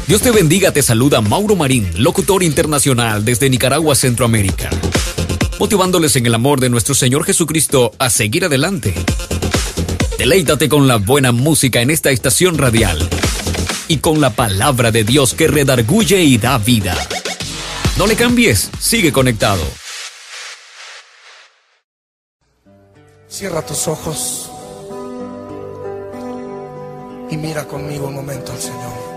Dios te bendiga, te saluda Mauro Marín, locutor internacional desde Nicaragua, Centroamérica, motivándoles en el amor de nuestro Señor Jesucristo a seguir adelante. Deleítate con la buena música en esta estación radial y con la palabra de Dios que redarguye y da vida. No le cambies, sigue conectado. Cierra tus ojos y mira conmigo un momento al Señor.